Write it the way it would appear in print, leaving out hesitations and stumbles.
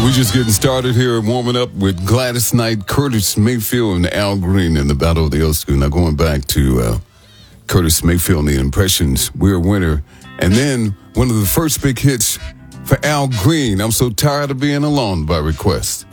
We're just getting started here, warming up with Gladys Knight, Curtis Mayfield, and Al Green in the Battle of the Old School. Now going back to Curtis Mayfield and the Impressions, We're a Winner. And then one of the first big hits for Al Green, I'm So Tired of Being Alone by request.